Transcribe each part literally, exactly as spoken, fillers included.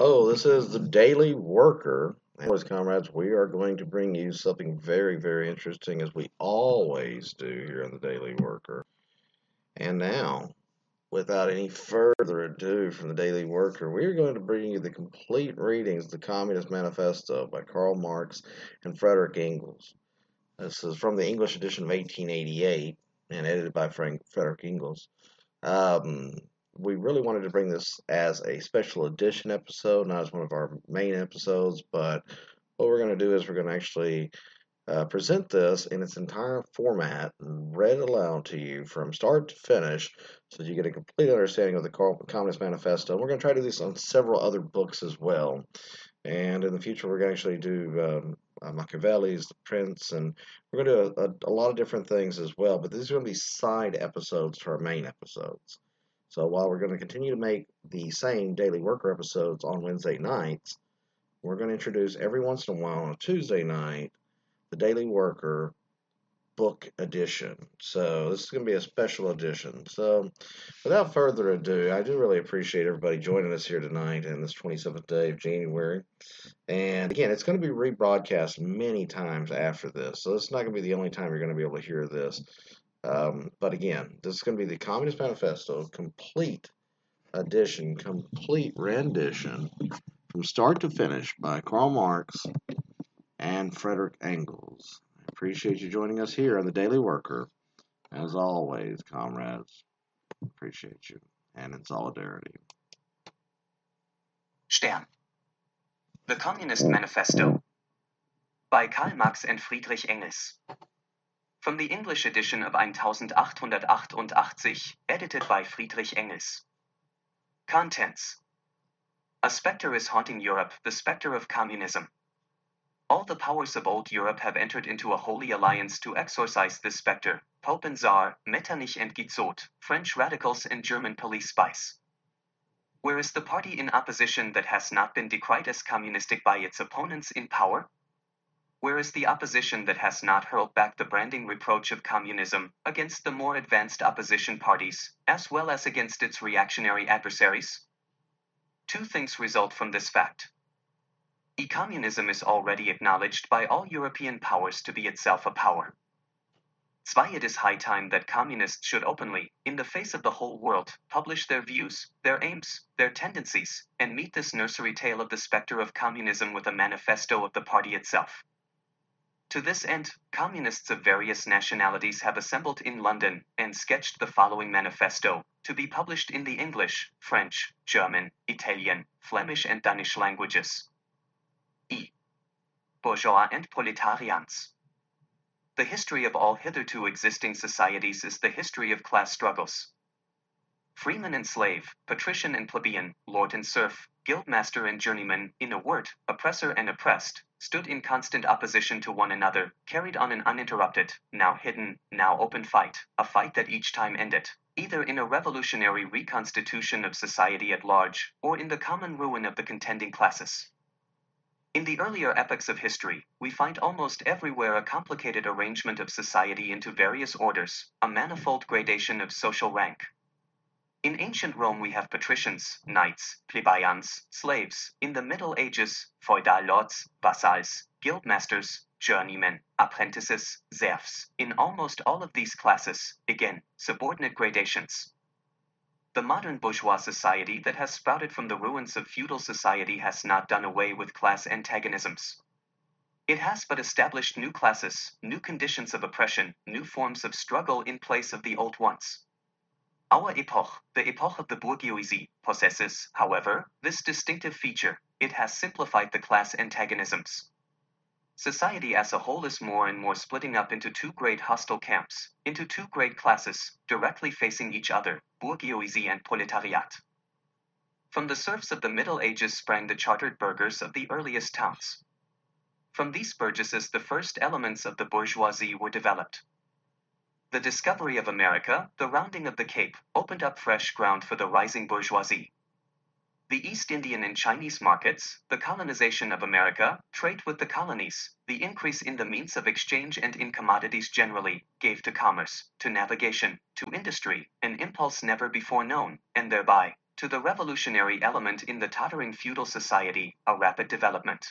Hello, this is the Daily Worker. And as comrades, we are going to bring you something very, very interesting, as we always do here on the Daily Worker. And now, without any further ado from the Daily Worker, we are going to bring you the complete readings of the Communist Manifesto by Karl Marx and Frederick Engels. This is from the English edition of eighteen eighty-eight and edited by Frank Frederick Engels. Um, we really wanted to bring this as a special edition episode, not as one of our main episodes, but what we're going to do is we're going to actually uh, present this in its entire format, read aloud to you from start to finish, so you get a complete understanding of the Communist Manifesto. And we're going to try to do this on several other books as well. And in the future, we're going to actually do um, uh, Machiavelli's, The Prince, and we're going to do a, a, a lot of different things as well. But these are going to be side episodes to our main episodes. So while we're going to continue to make the same Daily Worker episodes on Wednesday nights, we're going to introduce every once in a while on a Tuesday night the Daily Worker book edition. So this is going to be a special edition. So without further ado, I do really appreciate everybody joining us here tonight in this twenty-seventh day of January. And again, it's going to be rebroadcast many times after this. So it's not going to be the only time you're going to be able to hear this. Um, but again, this is going to be the Communist Manifesto, complete edition, complete rendition from start to finish by Karl Marx and Frederick Engels. I appreciate you joining us here on the Daily Worker. As always, comrades, appreciate you and in solidarity. Stern. The Communist Manifesto by Karl Marx and Friedrich Engels. From the English edition of eighteen eighty-eight, edited by Friedrich Engels. Contents. A spectre is haunting Europe, the spectre of communism. All the powers of old Europe have entered into a holy alliance to exorcise this spectre, Pope and Tsar, Metternich and Guizot, French radicals and German police spies. Where is the party in opposition that has not been decried as communistic by its opponents in power? Where is the opposition that has not hurled back the branding reproach of communism against the more advanced opposition parties, as well as against its reactionary adversaries? Two things result from this fact. E-communism is already acknowledged by all European powers to be itself a power. Zwei, it is high time that communists should openly, in the face of the whole world, publish their views, their aims, their tendencies, and meet this nursery tale of the spectre of communism with a manifesto of the party itself. To this end, communists of various nationalities have assembled in London and sketched the following manifesto, to be published in the English, French, German, Italian, Flemish and Danish languages. E. Bourgeois and proletarians. The history of all hitherto existing societies is the history of class struggles. Freeman and slave, patrician and plebeian, lord and serf, guildmaster and journeyman, in a word, oppressor and oppressed, stood in constant opposition to one another, carried on an uninterrupted, now hidden, now open fight, a fight that each time ended, either in a revolutionary reconstitution of society at large, or in the common ruin of the contending classes. In the earlier epochs of history, we find almost everywhere a complicated arrangement of society into various orders, a manifold gradation of social rank. In ancient Rome we have patricians, knights, plebeians, slaves, in the Middle Ages, feudal lords, vassals, guildmasters, journeymen, apprentices, serfs, in almost all of these classes, again, subordinate gradations. The modern bourgeois society that has sprouted from the ruins of feudal society has not done away with class antagonisms. It has but established new classes, new conditions of oppression, new forms of struggle in place of the old ones. Our epoch, the epoch of the bourgeoisie, possesses, however, this distinctive feature: it has simplified the class antagonisms. Society as a whole is more and more splitting up into two great hostile camps, into two great classes, directly facing each other, bourgeoisie and proletariat. From the serfs of the Middle Ages sprang the chartered burghers of the earliest towns. From these burgesses the first elements of the bourgeoisie were developed. The discovery of America, the rounding of the Cape, opened up fresh ground for the rising bourgeoisie. The East Indian and Chinese markets, the colonization of America, trade with the colonies, the increase in the means of exchange and in commodities generally, gave to commerce, to navigation, to industry, an impulse never before known, and thereby, to the revolutionary element in the tottering feudal society, a rapid development.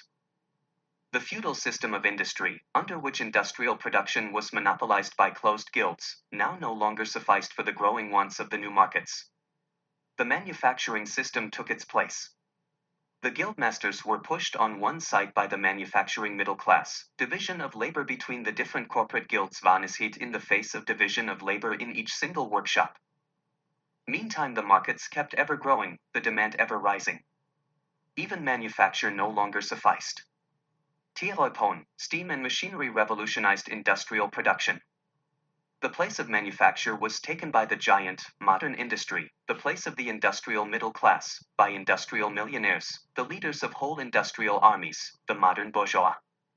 The feudal system of industry, under which industrial production was monopolized by closed guilds, now no longer sufficed for the growing wants of the new markets. The manufacturing system took its place. The guildmasters were pushed on one side by the manufacturing middle class. Division of labor between the different corporate guilds vanished in the face of division of labor in each single workshop. Meantime, the markets kept ever growing, the demand ever rising. Even manufacture no longer sufficed. Tierreupon, steam and machinery revolutionized industrial production. The place of manufacture was taken by the giant, modern industry, the place of the industrial middle class, by industrial millionaires, the leaders of whole industrial armies, the modern bourgeois.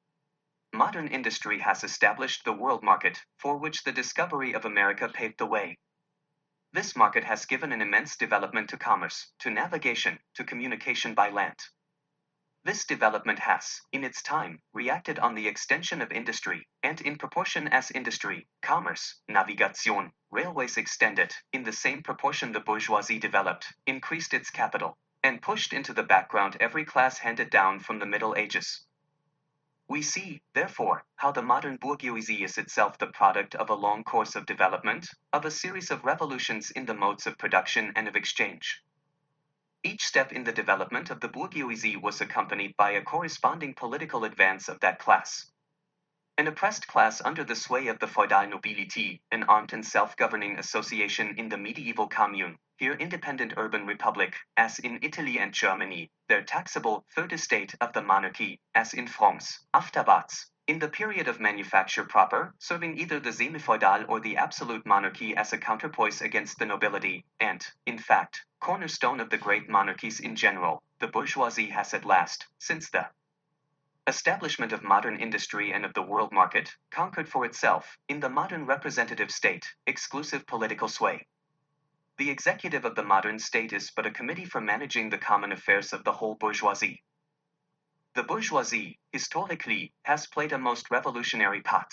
Modern industry has established the world market, for which the discovery of America paved the way. This market has given an immense development to commerce, to navigation, to communication by land. This development has, in its time, reacted on the extension of industry, and in proportion as industry, commerce, navigation, railways extended, in the same proportion the bourgeoisie developed, increased its capital, and pushed into the background every class handed down from the Middle Ages. We see, therefore, how the modern bourgeoisie is itself the product of a long course of development, of a series of revolutions in the modes of production and of exchange. Each step in the development of the bourgeoisie was accompanied by a corresponding political advance of that class. An oppressed class under the sway of the feudal nobility, an armed and self-governing association in the medieval commune, here independent urban republic, as in Italy and Germany, their taxable third estate of the monarchy, as in France, Afterbats, in the period of manufacture proper, serving either the semi-feudal or the absolute monarchy as a counterpoise against the nobility, and, in fact, cornerstone of the great monarchies in general, the bourgeoisie has at last, since the establishment of modern industry and of the world market, conquered for itself, in the modern representative state, exclusive political sway. The executive of the modern state is but a committee for managing the common affairs of the whole bourgeoisie. The bourgeoisie, historically, has played a most revolutionary part.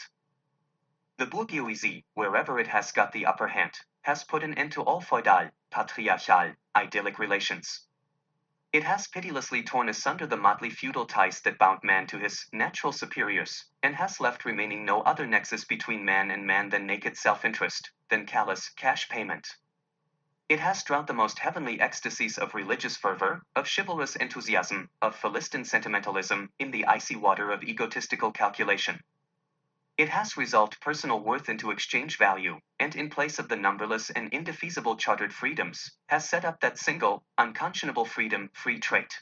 The bourgeoisie, wherever it has got the upper hand, has put an end to all feudal, patriarchal, idyllic relations. It has pitilessly torn asunder the motley feudal ties that bound man to his natural superiors, and has left remaining no other nexus between man and man than naked self-interest, than callous cash payment. It has drowned the most heavenly ecstasies of religious fervor, of chivalrous enthusiasm, of Philistine sentimentalism, in the icy water of egotistical calculation. It has resolved personal worth into exchange value, and in place of the numberless and indefeasible chartered freedoms, has set up that single, unconscionable freedom, free trade.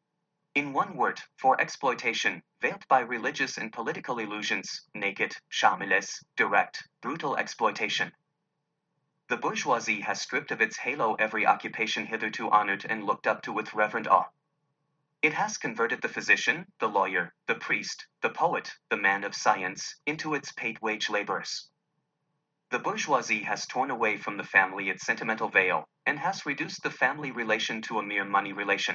In one word, for exploitation, veiled by religious and political illusions, naked, shameless, direct, brutal exploitation. The bourgeoisie has stripped of its halo every occupation hitherto honored and looked up to with reverent awe. It has converted the physician, the lawyer, the priest, the poet, the man of science, into its paid wage laborers. The bourgeoisie has torn away from the family its sentimental veil, and has reduced the family relation to a mere money relation.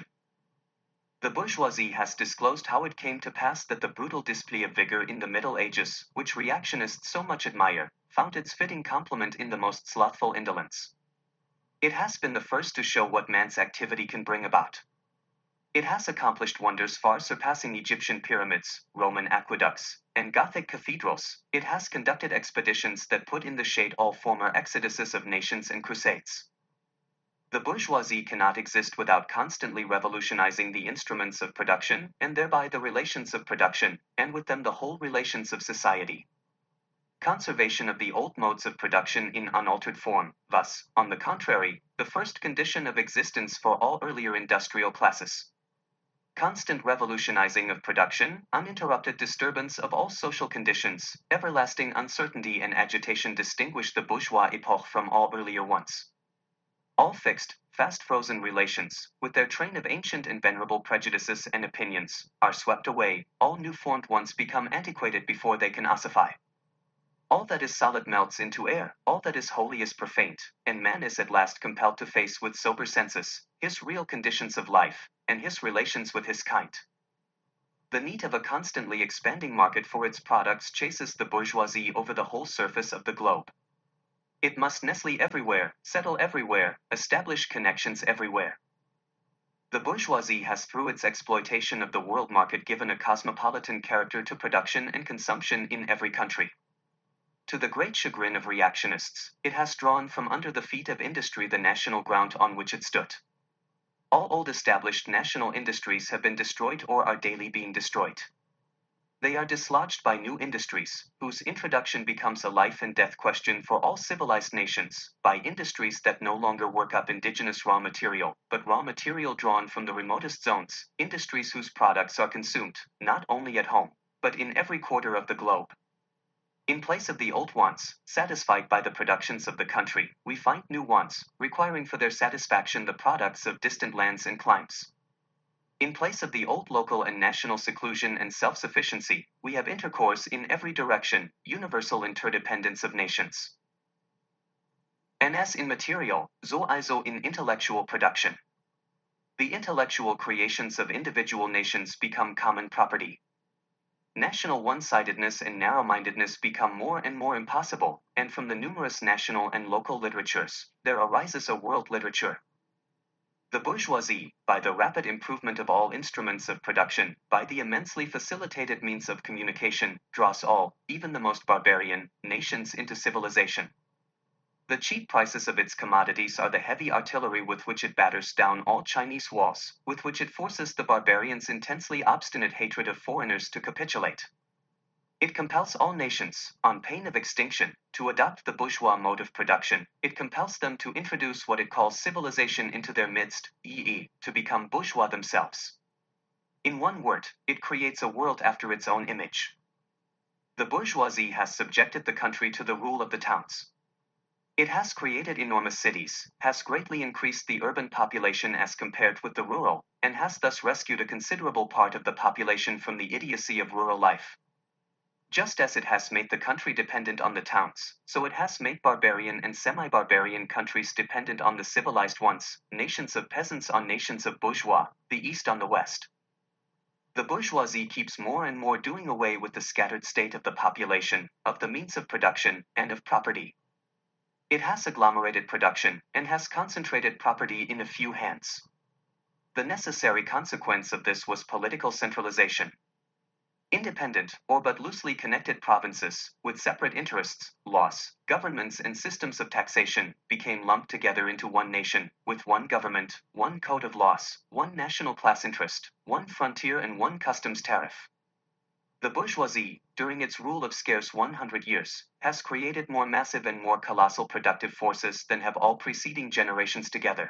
The bourgeoisie has disclosed how it came to pass that the brutal display of vigor in the Middle Ages, which reactionists so much admire, found its fitting complement in the most slothful indolence. It has been the first to show what man's activity can bring about. It has accomplished wonders far surpassing Egyptian pyramids, Roman aqueducts, and Gothic cathedrals. It has conducted expeditions that put in the shade all former exoduses of nations and crusades. The bourgeoisie cannot exist without constantly revolutionizing the instruments of production, and thereby the relations of production, and with them the whole relations of society. Conservation of the old modes of production in unaltered form, thus, on the contrary, the first condition of existence for all earlier industrial classes. Constant revolutionizing of production, uninterrupted disturbance of all social conditions, everlasting uncertainty and agitation distinguish the bourgeois epoch from all earlier ones. All fixed, fast-frozen relations, with their train of ancient and venerable prejudices and opinions, are swept away, all new-formed ones become antiquated before they can ossify. All that is solid melts into air, all that is holy is profaned, and man is at last compelled to face with sober senses his real conditions of life, and his relations with his kind. The need of a constantly expanding market for its products chases the bourgeoisie over the whole surface of the globe. It must nestle everywhere, settle everywhere, establish connections everywhere. The bourgeoisie has, through its exploitation of the world market, given a cosmopolitan character to production and consumption in every country. To the great chagrin of reactionists, it has drawn from under the feet of industry the national ground on which it stood. All old established national industries have been destroyed or are daily being destroyed. They are dislodged by new industries, whose introduction becomes a life and death question for all civilized nations, by industries that no longer work up indigenous raw material, but raw material drawn from the remotest zones, industries whose products are consumed, not only at home, but in every quarter of the globe. In place of the old wants, satisfied by the productions of the country, we find new wants, requiring for their satisfaction the products of distant lands and climes. In place of the old local and national seclusion and self-sufficiency, we have intercourse in every direction, universal interdependence of nations. And as in material, so also in intellectual production. The intellectual creations of individual nations become common property. National one-sidedness and narrow-mindedness become more and more impossible, and from the numerous national and local literatures, there arises a world literature. The bourgeoisie, by the rapid improvement of all instruments of production, by the immensely facilitated means of communication, draws all, even the most barbarian, nations into civilization. The cheap prices of its commodities are the heavy artillery with which it batters down all Chinese walls, with which it forces the barbarians' intensely obstinate hatred of foreigners to capitulate. It compels all nations, on pain of extinction, to adopt the bourgeois mode of production. It compels them to introduce what it calls civilization into their midst, that is, to become bourgeois themselves. In one word, it creates a world after its own image. The bourgeoisie has subjected the country to the rule of the towns. It has created enormous cities, has greatly increased the urban population as compared with the rural, and has thus rescued a considerable part of the population from the idiocy of rural life. Just as it has made the country dependent on the towns, so it has made barbarian and semi-barbarian countries dependent on the civilized ones, nations of peasants on nations of bourgeois, the East on the West. The bourgeoisie keeps more and more doing away with the scattered state of the population, of the means of production, and of property. It has agglomerated production, and has concentrated property in a few hands. The necessary consequence of this was political centralization. Independent, or but loosely connected provinces, with separate interests, laws, governments and systems of taxation, became lumped together into one nation, with one government, one code of laws, one national class interest, one frontier and one customs tariff. The bourgeoisie, during its rule of scarce one hundred years, has created more massive and more colossal productive forces than have all preceding generations together.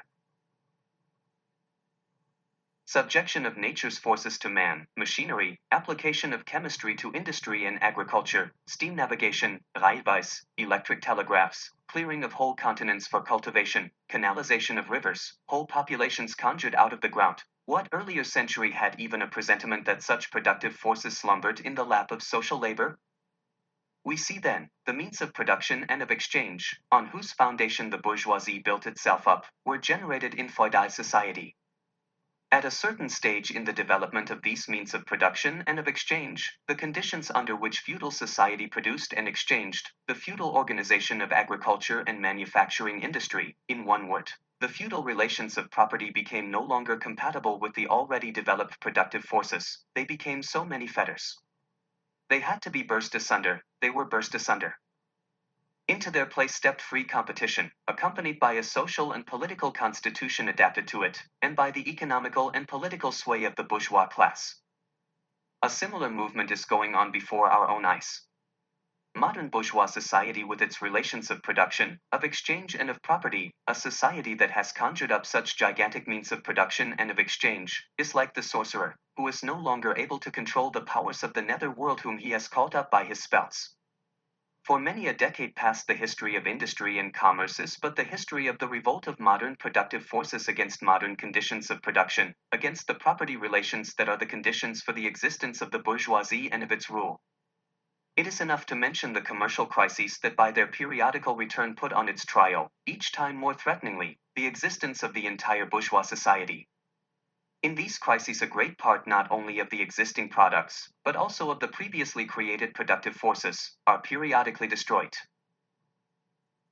Subjection of nature's forces to man, machinery, application of chemistry to industry and agriculture, steam navigation, railways, electric telegraphs, clearing of whole continents for cultivation, canalization of rivers, whole populations conjured out of the ground. What earlier century had even a presentiment that such productive forces slumbered in the lap of social labor? We see then, the means of production and of exchange, on whose foundation the bourgeoisie built itself up, were generated in feudal society. At a certain stage in the development of these means of production and of exchange, the conditions under which feudal society produced and exchanged, the feudal organization of agriculture and manufacturing industry, in one word, the feudal relations of property became no longer compatible with the already developed productive forces, they became so many fetters. They had to be burst asunder, they were burst asunder. Into their place stepped free competition, accompanied by a social and political constitution adapted to it, and by the economical and political sway of the bourgeois class. A similar movement is going on before our own eyes. Modern bourgeois society with its relations of production, of exchange and of property, a society that has conjured up such gigantic means of production and of exchange, is like the sorcerer, who is no longer able to control the powers of the nether world whom he has called up by his spells. For many a decade past, the history of industry and commerce is but the history of the revolt of modern productive forces against modern conditions of production, against the property relations that are the conditions for the existence of the bourgeoisie and of its rule. It is enough to mention the commercial crises that by their periodical return put on its trial, each time more threateningly, the existence of the entire bourgeois society. In these crises a great part not only of the existing products, but also of the previously created productive forces, are periodically destroyed.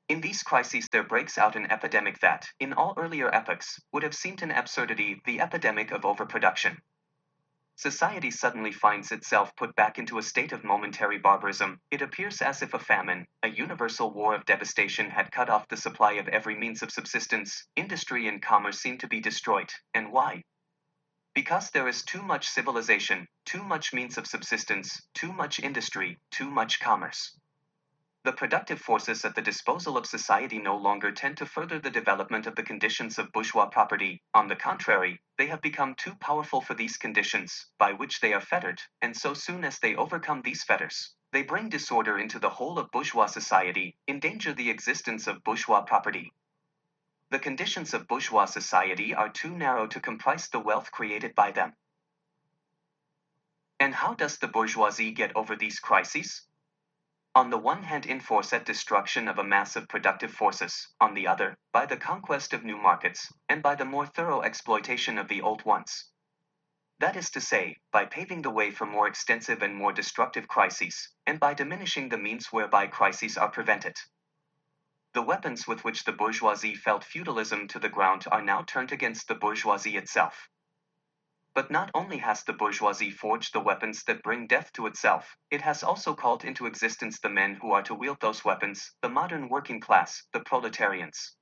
In these crises there breaks out an epidemic that, in all earlier epochs, would have seemed an absurdity, the epidemic of overproduction. Society suddenly finds itself put back into a state of momentary barbarism. It appears as if a famine, a universal war of devastation had cut off the supply of every means of subsistence. Industry and commerce seem to be destroyed. And why? Because there is too much civilization, too much means of subsistence, too much industry, too much commerce. The productive forces at the disposal of society no longer tend to further the development of the conditions of bourgeois property. On the contrary, they have become too powerful for these conditions, by which they are fettered, and so soon as they overcome these fetters, they bring disorder into the whole of bourgeois society, endanger the existence of bourgeois property. The conditions of bourgeois society are too narrow to comprise the wealth created by them. And how does the bourgeoisie get over these crises? On the one hand, enforce at destruction of a mass of productive forces, on the other, by the conquest of new markets, and by the more thorough exploitation of the old ones. That is to say, by paving the way for more extensive and more destructive crises, and by diminishing the means whereby crises are prevented. The weapons with which the bourgeoisie felt feudalism to the ground are now turned against the bourgeoisie itself. But not only has the bourgeoisie forged the weapons that bring death to itself, it has also called into existence the men who are to wield those weapons, the modern working class, the proletarians.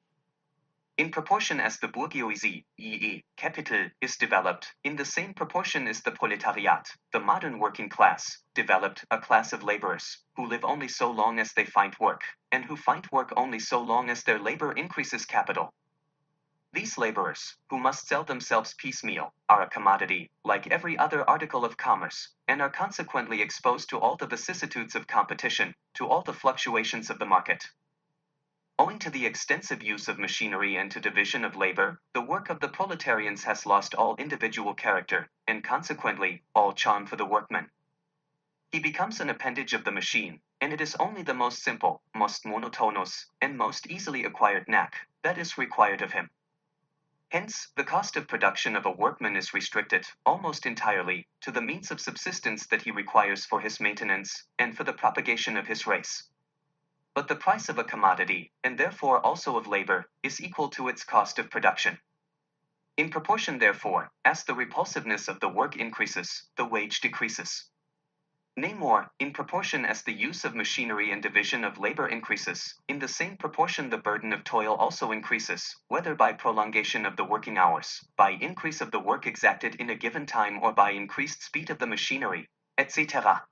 In proportion as the bourgeoisie, that is, capital, is developed, in the same proportion is the proletariat, the modern working class, developed, a class of laborers, who live only so long as they find work, and who find work only so long as their labor increases capital. These laborers, who must sell themselves piecemeal, are a commodity, like every other article of commerce, and are consequently exposed to all the vicissitudes of competition, to all the fluctuations of the market. Owing to the extensive use of machinery and to division of labor, the work of the proletarians has lost all individual character, and consequently, all charm for the workman. He becomes an appendage of the machine, and it is only the most simple, most monotonous, and most easily acquired knack that is required of him. Hence, the cost of production of a workman is restricted, almost entirely, to the means of subsistence that he requires for his maintenance, and for the propagation of his race. But the price of a commodity, and therefore also of labor, is equal to its cost of production. In proportion, therefore, as the repulsiveness of the work increases, the wage decreases. Nay more, in proportion as the use of machinery and division of labor increases, in the same proportion the burden of toil also increases, whether by prolongation of the working hours, by increase of the work exacted in a given time, or by increased speed of the machinery, et cetera.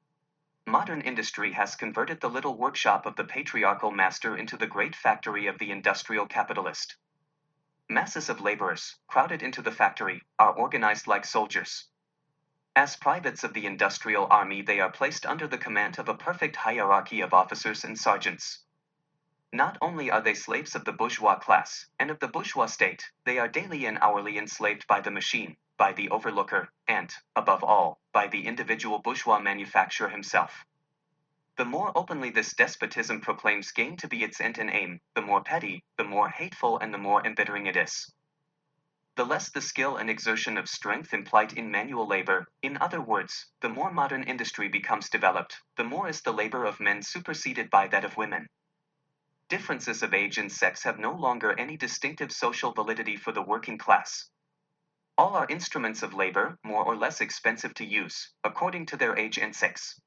Modern industry has converted the little workshop of the patriarchal master into the great factory of the industrial capitalist. Masses of laborers, crowded into the factory, are organized like soldiers. As privates of the industrial army, they are placed under the command of a perfect hierarchy of officers and sergeants. Not only are they slaves of the bourgeois class, and of the bourgeois state, they are daily and hourly enslaved by the machine, by the overlooker, and, above all, by the individual bourgeois manufacturer himself. The more openly this despotism proclaims gain to be its end and aim, the more petty, the more hateful, and the more embittering it is. The less the skill and exertion of strength implied in manual labor, in other words, the more modern industry becomes developed, the more is the labor of men superseded by that of women. Differences of age and sex have no longer any distinctive social validity for the working class. All are instruments of labor, more or less expensive to use, according to their age and sex.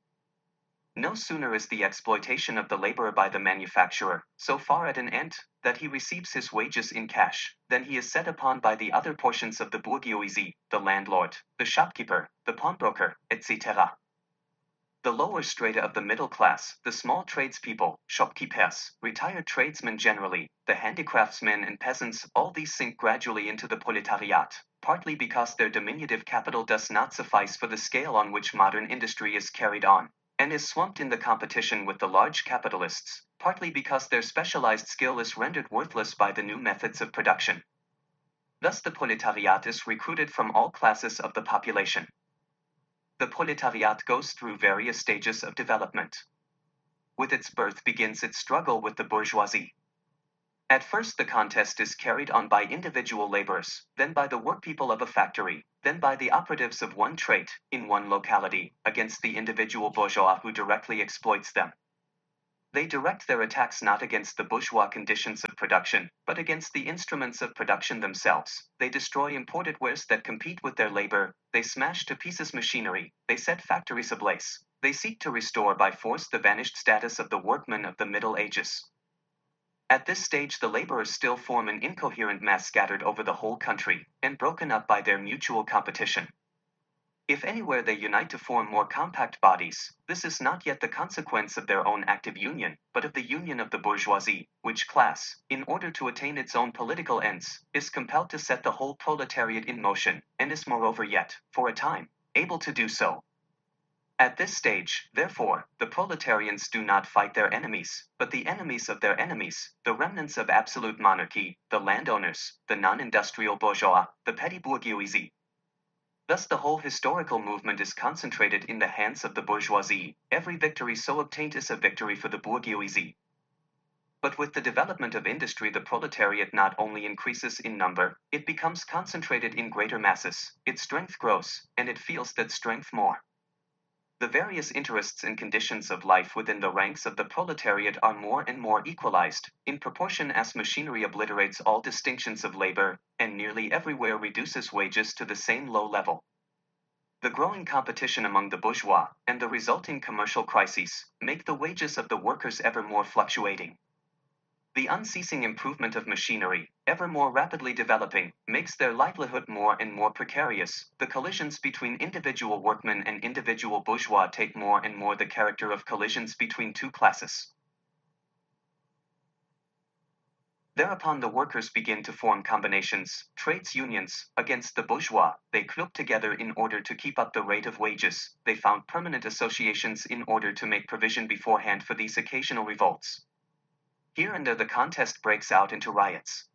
No sooner is the exploitation of the laborer by the manufacturer so far at an end that he receives his wages in cash, than he is set upon by the other portions of the bourgeoisie, the landlord, the shopkeeper, the pawnbroker, et cetera. The lower strata of the middle class, the small tradespeople, shopkeepers, retired tradesmen generally, the handicraftsmen and peasants, all these sink gradually into the proletariat, partly because their diminutive capital does not suffice for the scale on which modern industry is carried on, and is swamped in the competition with the large capitalists, partly because their specialized skill is rendered worthless by the new methods of production. Thus the proletariat is recruited from all classes of the population. The proletariat goes through various stages of development. With its birth begins its struggle with the bourgeoisie. At first the contest is carried on by individual laborers, then by the workpeople of a factory, then by the operatives of one trade, in one locality, against the individual bourgeois who directly exploits them. They direct their attacks not against the bourgeois conditions of production, but against the instruments of production themselves. They destroy imported wares that compete with their labor, they smash to pieces machinery, they set factories ablaze. They seek to restore by force the vanished status of the workmen of the Middle Ages. At this stage the laborers still form an incoherent mass scattered over the whole country, and broken up by their mutual competition. If anywhere they unite to form more compact bodies, this is not yet the consequence of their own active union, but of the union of the bourgeoisie, which class, in order to attain its own political ends, is compelled to set the whole proletariat in motion, and is moreover yet, for a time, able to do so. At this stage, therefore, the proletarians do not fight their enemies, but the enemies of their enemies, the remnants of absolute monarchy, the landowners, the non-industrial bourgeois, the petty bourgeoisie. Thus the whole historical movement is concentrated in the hands of the bourgeoisie. Every victory so obtained is a victory for the bourgeoisie. But with the development of industry the proletariat not only increases in number, it becomes concentrated in greater masses, its strength grows, and it feels that strength more. The various interests and conditions of life within the ranks of the proletariat are more and more equalized, in proportion as machinery obliterates all distinctions of labor, and nearly everywhere reduces wages to the same low level. The growing competition among the bourgeois, and the resulting commercial crises, make the wages of the workers ever more fluctuating. The unceasing improvement of machinery, ever more rapidly developing, makes their livelihood more and more precarious. The collisions between individual workmen and individual bourgeois take more and more the character of collisions between two classes. Thereupon the workers begin to form combinations, trades unions, against the bourgeois. They club together in order to keep up the rate of wages. They found permanent associations in order to make provision beforehand for these occasional revolts. Here and there the contest breaks out into riots.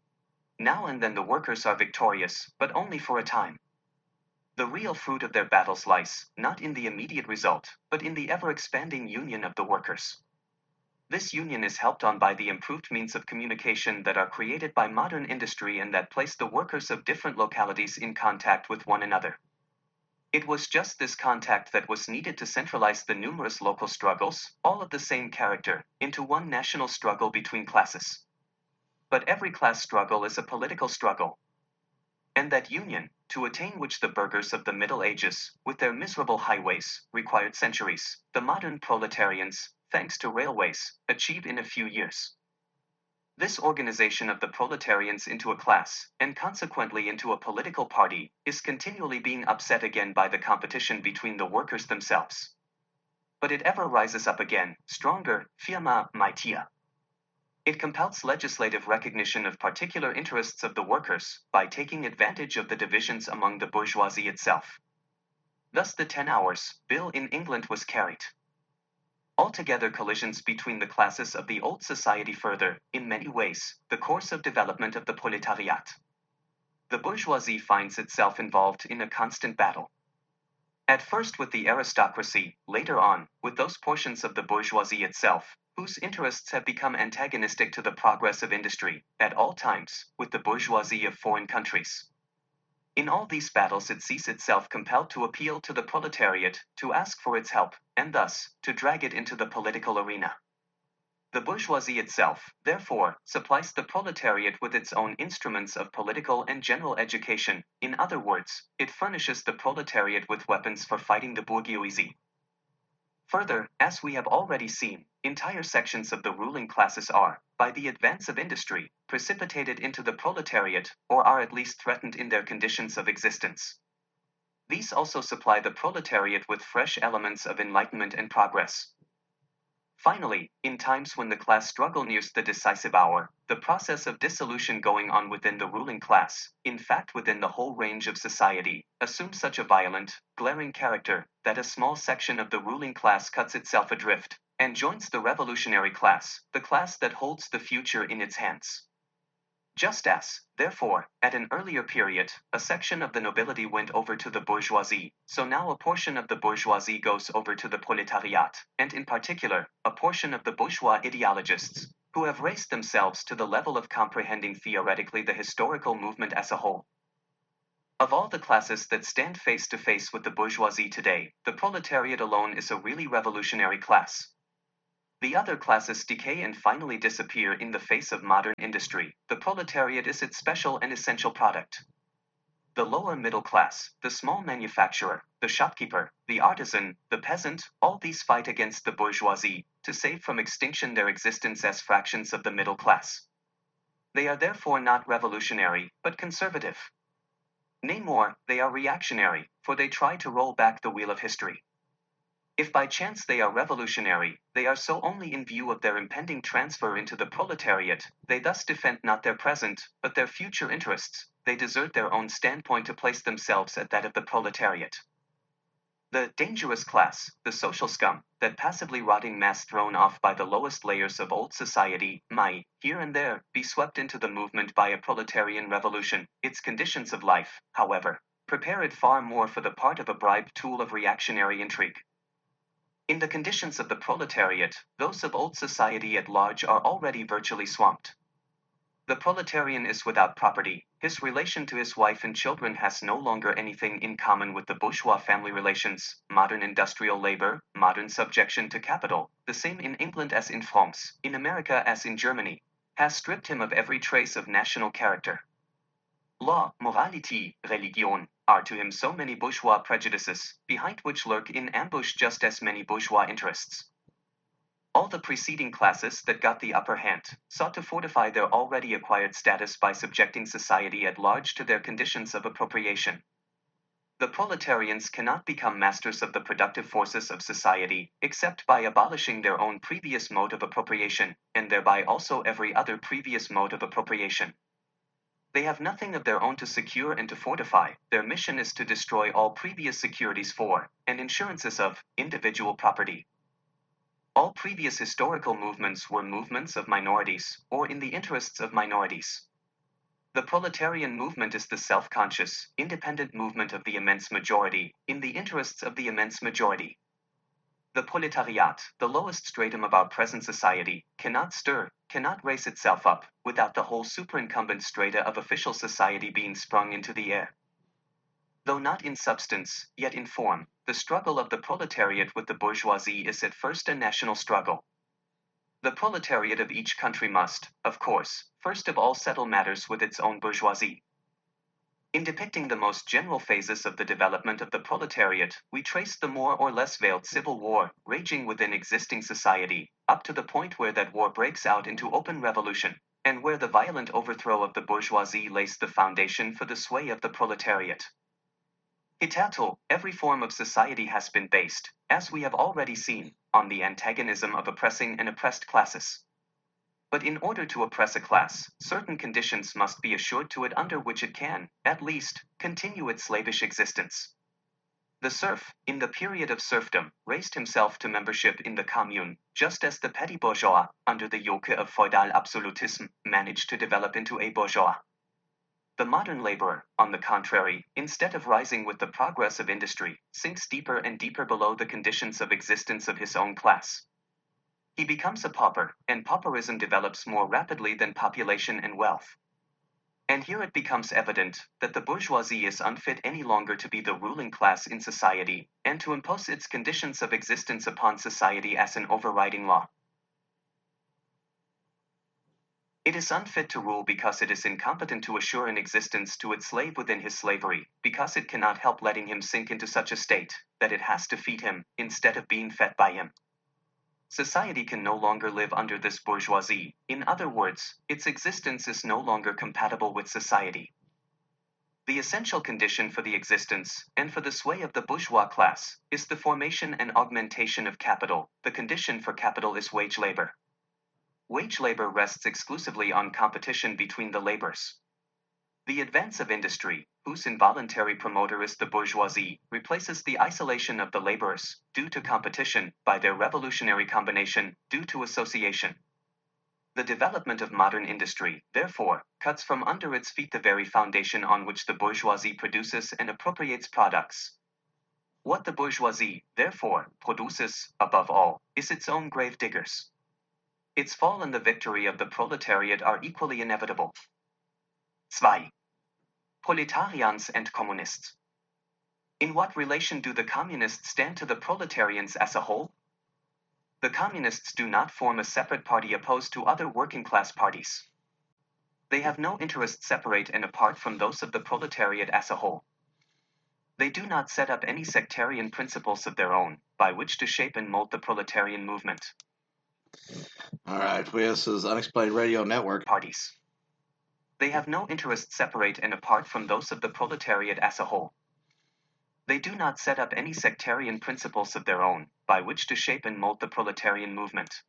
Now and then the workers are victorious, but only for a time. The real fruit of their battles lies, not in the immediate result, but in the ever-expanding union of the workers. This union is helped on by the improved means of communication that are created by modern industry and that place the workers of different localities in contact with one another. It was just this contact that was needed to centralize the numerous local struggles, all of the same character, into one national struggle between classes. But every class struggle is a political struggle. And that union, to attain which the burghers of the Middle Ages, with their miserable highways, required centuries, the modern proletarians, thanks to railways, achieve in a few years. This organization of the proletarians into a class, and consequently into a political party, is continually being upset again by the competition between the workers themselves. But it ever rises up again, stronger, firma, mightier. It compels legislative recognition of particular interests of the workers, by taking advantage of the divisions among the bourgeoisie itself. Thus the Ten Hours Bill in England was carried. Altogether collisions between the classes of the old society further, in many ways, the course of development of the proletariat. The bourgeoisie finds itself involved in a constant battle. At first with the aristocracy, later on, with those portions of the bourgeoisie itself, whose interests have become antagonistic to the progress of industry, at all times, with the bourgeoisie of foreign countries. In all these battles it sees itself compelled to appeal to the proletariat, to ask for its help, and thus, to drag it into the political arena. The bourgeoisie itself, therefore, supplies the proletariat with its own instruments of political and general education. In other words, it furnishes the proletariat with weapons for fighting the bourgeoisie. Further, as we have already seen, entire sections of the ruling classes are, by the advance of industry, precipitated into the proletariat, or are at least threatened in their conditions of existence. These also supply the proletariat with fresh elements of enlightenment and progress. Finally, in times when the class struggle nears the decisive hour, the process of dissolution going on within the ruling class, in fact within the whole range of society, assumes such a violent, glaring character, that a small section of the ruling class cuts itself adrift, and joins the revolutionary class, the class that holds the future in its hands. Just as, therefore, at an earlier period, a section of the nobility went over to the bourgeoisie, so now a portion of the bourgeoisie goes over to the proletariat, and in particular, a portion of the bourgeois ideologists, who have raised themselves to the level of comprehending theoretically the historical movement as a whole. Of all the classes that stand face to face with the bourgeoisie today, the proletariat alone is a really revolutionary class. The other classes decay and finally disappear in the face of modern industry. The proletariat is its special and essential product. The lower middle class, the small manufacturer, the shopkeeper, the artisan, the peasant, all these fight against the bourgeoisie to save from extinction their existence as fractions of the middle class. They are therefore not revolutionary, but conservative. Nay more, they are reactionary, for they try to roll back the wheel of history. If by chance they are revolutionary, they are so only in view of their impending transfer into the proletariat. They thus defend not their present, but their future interests. They desert their own standpoint to place themselves at that of the proletariat. The dangerous class, the social scum, that passively rotting mass thrown off by the lowest layers of old society, might, here and there, be swept into the movement by a proletarian revolution. Its conditions of life, however, prepare it far more for the part of a bribed tool of reactionary intrigue. In the conditions of the proletariat, those of old society at large are already virtually swamped. The proletarian is without property. His relation to his wife and children has no longer anything in common with the bourgeois family relations, modern industrial labor, modern subjection to capital, the same in England as in France, in America as in Germany, has stripped him of every trace of national character. Law, morality, religion, are to him so many bourgeois prejudices, behind which lurk in ambush just as many bourgeois interests. All the preceding classes that got the upper hand sought to fortify their already acquired status by subjecting society at large to their conditions of appropriation. The proletarians cannot become masters of the productive forces of society except by abolishing their own previous mode of appropriation, and thereby also every other previous mode of appropriation. They have nothing of their own to secure and to fortify. Their mission is to destroy all previous securities for, and insurances of, individual property. All previous historical movements were movements of minorities, or in the interests of minorities. The proletarian movement is the self-conscious, independent movement of the immense majority, in the interests of the immense majority. The proletariat, the lowest stratum of our present society, cannot stir, cannot raise itself up, without the whole superincumbent strata of official society being sprung into the air. Though not in substance, yet in form, the struggle of the proletariat with the bourgeoisie is at first a national struggle. The proletariat of each country must, of course, first of all settle matters with its own bourgeoisie. In depicting the most general phases of the development of the proletariat, we trace the more or less veiled civil war raging within existing society, up to the point where that war breaks out into open revolution, and where the violent overthrow of the bourgeoisie lays the foundation for the sway of the proletariat. Hitherto, every form of society has been based, as we have already seen, on the antagonism of oppressing and oppressed classes. But in order to oppress a class, certain conditions must be assured to it under which it can, at least, continue its slavish existence. The serf, in the period of serfdom, raised himself to membership in the commune, just as the petty bourgeois, under the yoke of feudal absolutism, managed to develop into a bourgeois. The modern laborer, on the contrary, instead of rising with the progress of industry, sinks deeper and deeper below the conditions of existence of his own class. He becomes a pauper, and pauperism develops more rapidly than population and wealth. And here it becomes evident that the bourgeoisie is unfit any longer to be the ruling class in society, and to impose its conditions of existence upon society as an overriding law. It is unfit to rule because it is incompetent to assure an existence to its slave within his slavery, because it cannot help letting him sink into such a state that it has to feed him, instead of being fed by him. Society can no longer live under this bourgeoisie. In other words, its existence is no longer compatible with society. The essential condition for the existence, and for the sway of the bourgeois class, is the formation and augmentation of capital. The condition for capital is wage labor. Wage labor rests exclusively on competition between the labors. The advance of industry, whose involuntary promoter is the bourgeoisie, replaces the isolation of the laborers, due to competition, by their revolutionary combination, due to association. The development of modern industry, therefore, cuts from under its feet the very foundation on which the bourgeoisie produces and appropriates products. What the bourgeoisie, therefore, produces, above all, is its own grave diggers. Its fall and the victory of the proletariat are equally inevitable. two. Proletarians and Communists. In what relation do the communists stand to the proletarians as a whole? The Communists do not form a separate party opposed to other working-class parties. They have no interests separate and apart from those of the proletariat as a whole. They do not set up any sectarian principles of their own, by which to shape and mold the proletarian movement. All right, this is Unexplained Radio Network. Parties. They have no interests separate and apart from those of the proletariat as a whole. They do not set up any sectarian principles of their own, by which to shape and mold the proletarian movement.